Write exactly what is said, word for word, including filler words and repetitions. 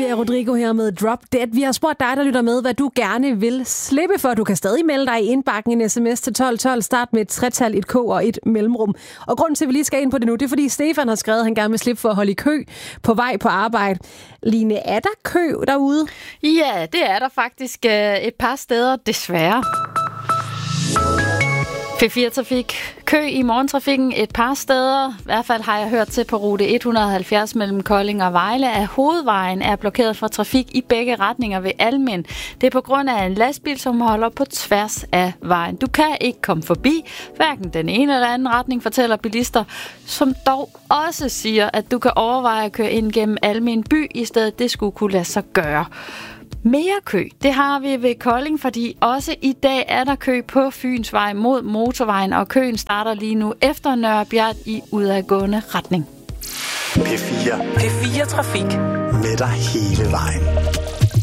Olivia Rodrigo her med Drop Dead. Vi har spurgt dig, der lytter med, hvad du gerne vil slippe for. Du kan stadig melde dig i indbakken en sms til tolv tolv. Start med et tretal, et k og et mellemrum. Og grunden til, at vi lige skal ind på det nu, det er, fordi Stefan har skrevet, at han gerne vil slippe for at holde i kø på vej på arbejde. Line, er der kø derude? Ja, det er der faktisk et par steder, desværre. P fire Trafik. Kø i morgentrafikken et par steder. I hvert fald har jeg hørt til på rute et hundrede og halvfjerds mellem Kolding og Vejle, at hovedvejen er blokeret for trafik i begge retninger ved Almind. Det er på grund af en lastbil, som holder på tværs af vejen. Du kan ikke komme forbi hverken den ene eller anden retning, fortæller bilister, som dog også siger, at du kan overveje at køre ind gennem Almind by, i stedet det skulle kunne lade sig gøre. Mere kø, det har vi ved Kolding, fordi også i dag er der kø på Fynsvej mod motorvejen, og køen starter lige nu efter Nørrebjerg i udadgående retning. P fire. P fire Trafik. Med dig hele vejen.